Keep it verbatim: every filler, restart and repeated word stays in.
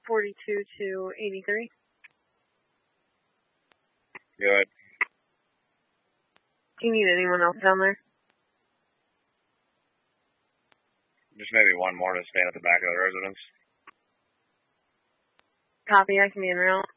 forty-two to eighty-three. Good. Do you need anyone else down there? Just maybe one more to stand at the back of the residence. Copy, I can be in route.